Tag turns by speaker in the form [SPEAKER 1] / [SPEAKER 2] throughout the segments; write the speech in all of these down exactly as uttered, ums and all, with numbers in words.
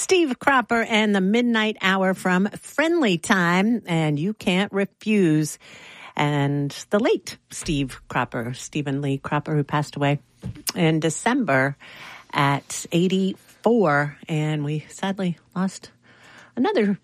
[SPEAKER 1] Steve Cropper and the Midnight Hour from Friendly Time, and You Can't Refuse. And the late Steve Cropper, Stephen Lee Cropper, who passed away in December at eighty-four. And we sadly lost another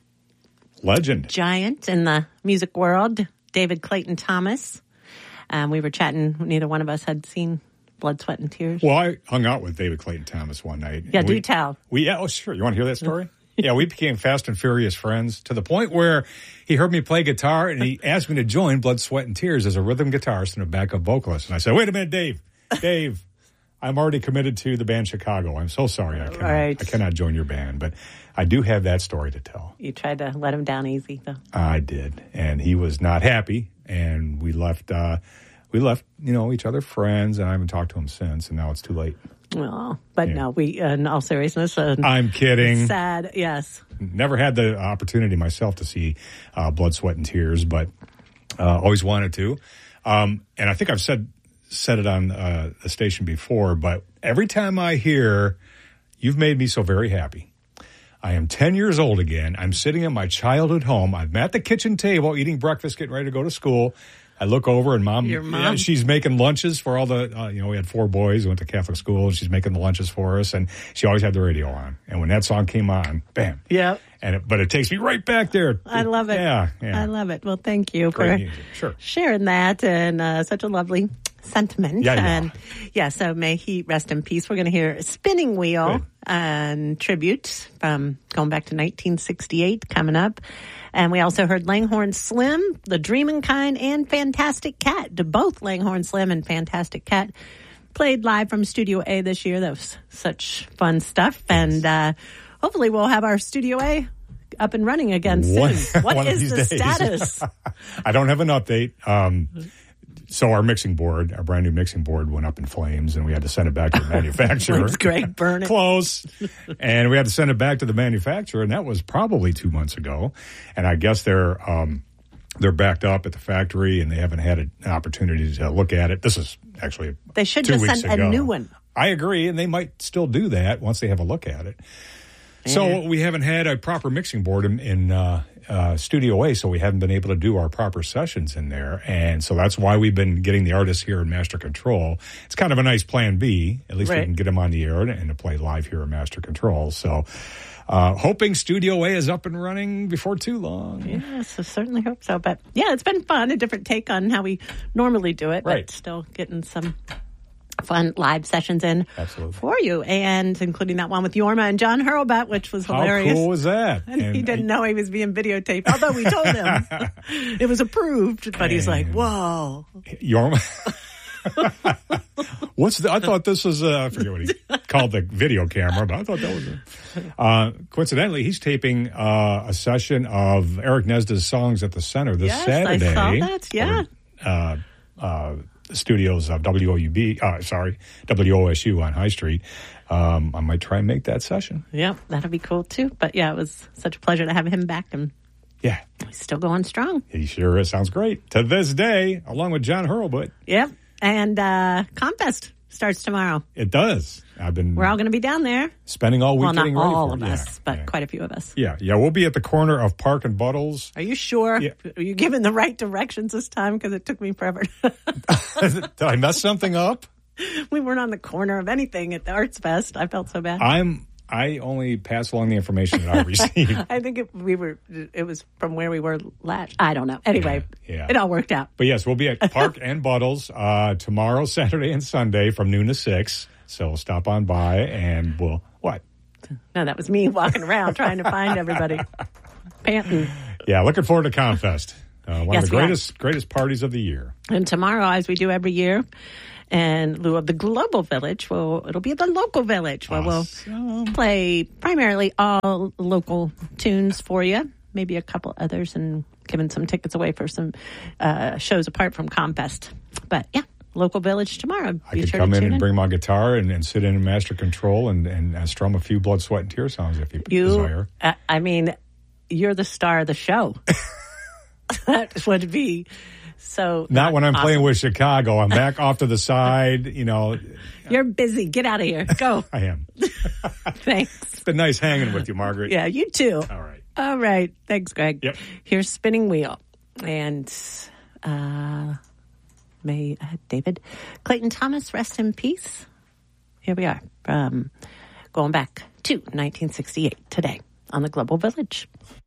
[SPEAKER 2] legend,
[SPEAKER 1] giant in the music world, David Clayton Thomas. Um, we were chatting. Neither one of us had seen Blood, Sweat, and Tears.
[SPEAKER 2] Well, I hung out with David Clayton Thomas one night.
[SPEAKER 1] Yeah, do
[SPEAKER 2] we,
[SPEAKER 1] tell.
[SPEAKER 2] We, yeah, oh, sure. You want to hear that story? Yeah, we became fast and furious friends to the point where he heard me play guitar and he asked me to join Blood, Sweat, and Tears as a rhythm guitarist and a backup vocalist. And I said, wait a minute, Dave, Dave, I'm already committed to the band Chicago. I'm so sorry I cannot,
[SPEAKER 1] right.
[SPEAKER 2] I cannot join your band. But I do have that story to tell.
[SPEAKER 1] You tried to let him down easy, though.
[SPEAKER 2] I did. And he was not happy. And we left, uh, we left, you know, each other friends. And I haven't talked to him since. And now it's too late.
[SPEAKER 1] Well, but
[SPEAKER 2] yeah.
[SPEAKER 1] no, we, uh, in all seriousness. Uh,
[SPEAKER 2] I'm kidding.
[SPEAKER 1] Sad, yes.
[SPEAKER 2] Never had the opportunity myself to see uh, Blood, Sweat, and Tears, but uh, always wanted to. Um, and I think I've said said it on uh, the station before, but every time I hear, "You've made me so very happy," I am ten years old again. I'm sitting in my childhood home. I'm at the kitchen table eating breakfast, getting ready to go to school. I look over and mom,
[SPEAKER 1] Your mom?
[SPEAKER 2] Yeah, she's making lunches for all the, uh, you know, we had four boys who went to Catholic school, and she's making the lunches for us, and she always had the radio on. And when that song came on, bam.
[SPEAKER 1] Yep.
[SPEAKER 2] And it, but it takes me right back there.
[SPEAKER 1] I love it.
[SPEAKER 2] Yeah, yeah.
[SPEAKER 1] I love it. Well, thank you
[SPEAKER 2] Great
[SPEAKER 1] for
[SPEAKER 2] music. Sure.
[SPEAKER 1] sharing that and uh, such a lovely sentiment.
[SPEAKER 2] Yeah, yeah.
[SPEAKER 1] And yeah, so may he rest in peace. We're going to hear Spinning Wheel
[SPEAKER 2] Good.
[SPEAKER 1] and tribute from going back to nineteen sixty-eight coming up. And we also heard Langhorne Slim, The Dreamin' Kind, and Fantastic Cat. Both Langhorne Slim and Fantastic Cat played live from Studio A this year. That was such fun stuff. Yes. And uh, hopefully we'll have our Studio A up and running again soon.
[SPEAKER 2] One,
[SPEAKER 1] what
[SPEAKER 2] one
[SPEAKER 1] is the
[SPEAKER 2] days.
[SPEAKER 1] status?
[SPEAKER 2] I don't have an update. Um, so our mixing board, our brand new mixing board went up in flames, and we had to send it back to the manufacturer.
[SPEAKER 1] That's great. Burn it.
[SPEAKER 2] Close. And we had to send it back to the manufacturer, and that was probably two months ago. And I guess they're um, they're backed up at the factory, and they haven't had an opportunity to look at it. This is actually
[SPEAKER 1] They should
[SPEAKER 2] two
[SPEAKER 1] just
[SPEAKER 2] weeks
[SPEAKER 1] send
[SPEAKER 2] ago.
[SPEAKER 1] a new one.
[SPEAKER 2] I agree, and they might still do that once they have a look at it.
[SPEAKER 1] Yeah.
[SPEAKER 2] So we haven't had a proper mixing board in, in uh, uh, Studio A, so we haven't been able to do our proper sessions in there. And so that's why we've been getting the artists here in Master Control. It's kind of a nice plan B. At least
[SPEAKER 1] right.
[SPEAKER 2] we can get them on the air and, and to play live here in Master Control. So uh, hoping Studio A is up and running before too long.
[SPEAKER 1] Yes, I certainly hope so. But yeah, it's been fun, a different take on how we normally do it,
[SPEAKER 2] right.
[SPEAKER 1] but still getting some fun live sessions in
[SPEAKER 2] Absolutely.
[SPEAKER 1] for you, and including that one with Yorma and John Hurlbut, which was hilarious.
[SPEAKER 2] How cool was that?
[SPEAKER 1] And,
[SPEAKER 2] and
[SPEAKER 1] he didn't know he was being videotaped, although we told him it was approved. But he's like, "Whoa,
[SPEAKER 2] Yorma." What's the? I thought this was. Uh, I forget what he called the video camera, but I thought that was. A, uh, coincidentally, he's taping uh, a session of Eric Nesda's songs at the Center this
[SPEAKER 1] yes,
[SPEAKER 2] Saturday.
[SPEAKER 1] I saw that. Yeah.
[SPEAKER 2] For, uh, uh, studios of W O U B, uh, sorry, W O S U on High Street. Um, I might try and make that session.
[SPEAKER 1] Yeah, that'd be cool too. But yeah, it was such a pleasure to have him back, and
[SPEAKER 2] yeah,
[SPEAKER 1] he's still going strong.
[SPEAKER 2] He sure is. Sounds great. To this day, along with John Hurlbut.
[SPEAKER 1] Yep. And uh, Compfest starts tomorrow.
[SPEAKER 2] It does. I've been.
[SPEAKER 1] We're all going to be down there.
[SPEAKER 2] Spending all week
[SPEAKER 1] well, not
[SPEAKER 2] getting ready
[SPEAKER 1] all
[SPEAKER 2] for
[SPEAKER 1] of
[SPEAKER 2] it.
[SPEAKER 1] us,
[SPEAKER 2] Yeah,
[SPEAKER 1] but
[SPEAKER 2] yeah.
[SPEAKER 1] quite a few of us.
[SPEAKER 2] Yeah, yeah. We'll be at the corner of Park and Buttles.
[SPEAKER 1] Are you sure?
[SPEAKER 2] Yeah.
[SPEAKER 1] Are you giving the right directions this time? Because it took me forever.
[SPEAKER 2] Did I mess something up?
[SPEAKER 1] We weren't on the corner of anything at the Arts Fest. I felt so bad.
[SPEAKER 2] I'm. I only pass along the information that I received.
[SPEAKER 1] I think it, we were. It was from where we were last. I don't know. Anyway,
[SPEAKER 2] yeah, yeah.
[SPEAKER 1] It all worked out.
[SPEAKER 2] But yes, we'll be at Park and Buttles uh, tomorrow, Saturday, and Sunday from noon to six. So stop on by and we'll what?
[SPEAKER 1] No, that was me walking around trying to find everybody, panting.
[SPEAKER 2] Yeah, looking forward to Compfest. Uh, one
[SPEAKER 1] Yes,
[SPEAKER 2] of the
[SPEAKER 1] we are.
[SPEAKER 2] greatest greatest parties of the year.
[SPEAKER 1] And tomorrow, as we do every year, in lieu of the Global Village, well, it'll be the Local Village, where
[SPEAKER 2] Awesome.
[SPEAKER 1] we'll play primarily all local tunes for you, maybe a couple others, and giving some tickets away for some uh, shows apart from Compfest. But yeah, Local Village tomorrow.
[SPEAKER 2] I
[SPEAKER 1] Be
[SPEAKER 2] could
[SPEAKER 1] sure
[SPEAKER 2] come
[SPEAKER 1] to
[SPEAKER 2] in
[SPEAKER 1] tune
[SPEAKER 2] and bring my guitar and, and sit in Master Control and, and uh, strum a few Blood, Sweat, and Tear songs if you,
[SPEAKER 1] You,
[SPEAKER 2] desire.
[SPEAKER 1] I, I mean, you're the star of the show. That would be so.
[SPEAKER 2] Not when I'm
[SPEAKER 1] awesome.
[SPEAKER 2] playing with Chicago. I'm back off to the side, you know.
[SPEAKER 1] You're busy. Get out of here. Go.
[SPEAKER 2] I am.
[SPEAKER 1] Thanks.
[SPEAKER 2] It's been nice hanging with you, Margaret.
[SPEAKER 1] Yeah, you too.
[SPEAKER 2] All right.
[SPEAKER 1] All right. Thanks, Greg.
[SPEAKER 2] Yep.
[SPEAKER 1] Here's Spinning Wheel. And uh, may uh, David Clayton Thomas rest in peace. Here we are. Um, going back to nineteen sixty-eight today on the Global Village.